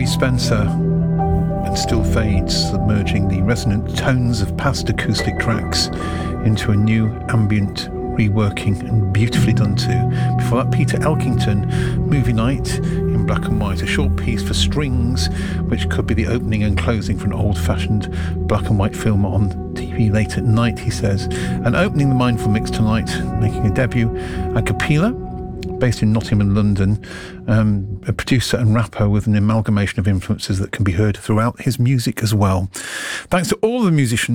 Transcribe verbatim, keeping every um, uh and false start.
Spencer and Still Fades, submerging the resonant tones of past acoustic tracks into a new ambient reworking, and beautifully done too. Before that, Peter Elkington, Movie Night in black and white, a short piece for strings, which could be the opening and closing for an old-fashioned black and white film on T V late at night, he says. And opening the Mindful Mix tonight, making a debut, a cappella, based in Nottingham and London, um, a producer and rapper with an amalgamation of influences that can be heard throughout his music as well. Thanks to all the musicians